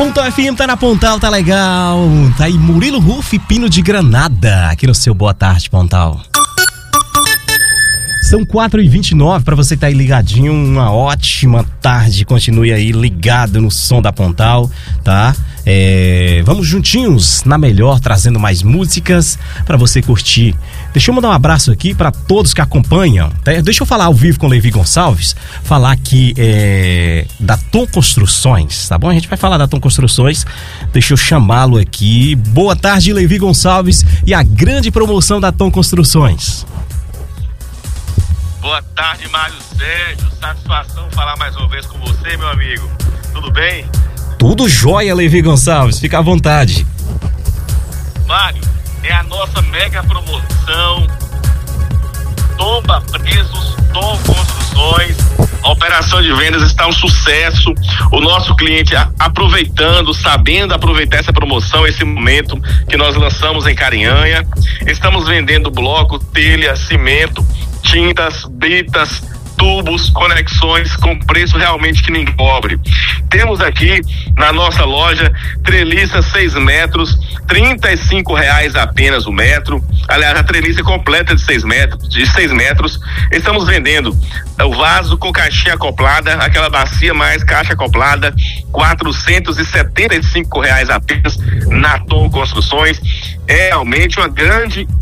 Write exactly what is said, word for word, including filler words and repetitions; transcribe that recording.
Pontal F M tá na Pontal, tá legal. Tá aí Murilo Ruf e Pino de Granada, aqui no seu Boa Tarde, Pontal. São quatro e vinte e nove, pra você que tá aí ligadinho, uma ótima tarde, continue aí ligado no som da Pontal, tá? É, vamos juntinhos na melhor, trazendo mais músicas pra você curtir. Deixa eu mandar um abraço aqui pra todos que acompanham, tá? Deixa eu falar ao vivo com o Levi Gonçalves, falar aqui é, da Tom Construções, tá bom? A gente vai falar da Tom Construções, deixa eu chamá-lo aqui. Boa tarde, Levi Gonçalves, e a grande promoção da Tom Construções. Boa tarde, Mário Sérgio. Satisfação falar mais uma vez com você, meu amigo. Tudo bem? Tudo jóia, Levi Gonçalves. Fica à vontade. Mário, é a nossa mega promoção. Tomba Preços, Tom Construções. A operação de vendas está um sucesso. O nosso cliente aproveitando, sabendo aproveitar essa promoção, esse momento que nós lançamos em Carinhanha. Estamos vendendo bloco, telha, cimento, tintas, britas, tubos, conexões com preço realmente que ninguém cobre. Temos aqui na nossa loja treliça seis metros, trinta e cinco reais apenas o metro. Aliás, a treliça completa de seis metros, de seis metros. Estamos vendendo o vaso com caixinha acoplada, aquela bacia mais caixa acoplada, quatrocentos e setenta e cinco reais apenas na Tom Construções. É realmente uma grande